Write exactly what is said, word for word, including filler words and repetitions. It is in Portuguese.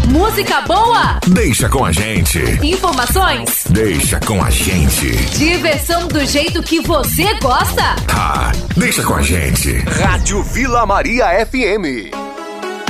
Música boa? Deixa com a gente. Informações? Deixa com a gente. Diversão do jeito que você gosta? Ah, deixa com a gente. Rádio Vila Maria F M.